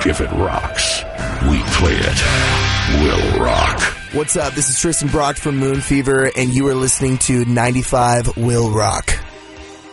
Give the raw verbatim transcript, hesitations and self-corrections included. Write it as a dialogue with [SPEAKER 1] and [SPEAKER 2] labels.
[SPEAKER 1] If it rocks, we play it. Will rock.
[SPEAKER 2] What's up? This is Tristan Brock from Moon Fever, and you are listening to ninety-five Will Rock.